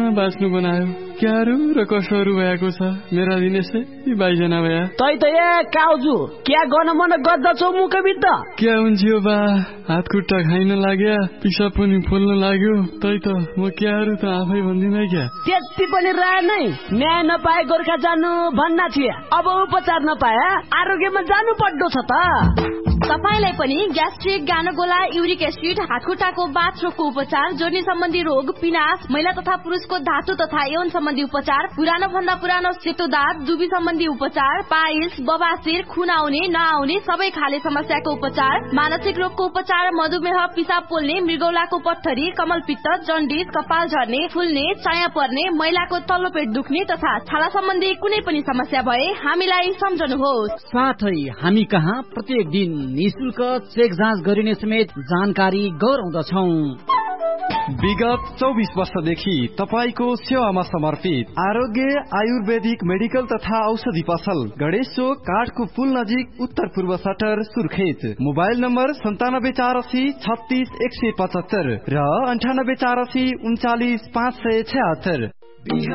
बाँच्नु बनायो क्यारो र कसहरू भएको छ मेरा दिनेशे यी बाइजना भया तै त ए काउजु क्या गर्न मन गर्दछौ मुखबिद्ध क्या हुन्थ्यो बा हात खुट्टा खाइन लाग्या पिसाब पनि फुल्न लाग्यो तै त म क्यारो त आफै भन्दिन क्या त्यति पनि रहे नै न्याय नपाए गोर्खा जानु भन्ना थिए अब उपचार नपाए आरोग्यमा जानु पर्दो छ त तपाईलाई पनि ग्यास्ट्रिक गानोगोला युरिक एसिड हातखुट्टाको बाथरोगको उपचार जोर्नी सम्बन्धी रोग पिनास महिला तथा पुरुषको धातु तथा यौन सम्बन्धी उपचार पुरानो भन्दा पुरानो सेतो दाँत दुबी सम्बन्धी उपचार पाइल्स बबासिर खुन आउने नआउने सबै खाले समस्याको उपचार मानसिक रोगको उपचार मधुमेह पिसाब पोल्ने मृगौलाको पत्थरी कमलपित्त जन्डिस कपाल झर्ने फुल्ने चाया पर्ने महिलाको तल्लो पेट दुख्ने तथा छाला सम्बन्धी कुनै पनि समस्या भए हामीलाई सम्झनुहोस् साथै हामी कहाँ प्रत्येक दिन निशुल्क चेक जाँच गरिने समेत जानकारी गराउँदछौं। विगत 24 वर्षदेखि तपाईको सेवामा समर्पित आरोग्य आयुर्वेदिक मेडिकल तथा औषधि पसल गणेश चोक काठको पुल नजिक उत्तर पूर्व सटर सुर्खेत मोबाइल नम्बर 9748 36 175 र 9848 39 576।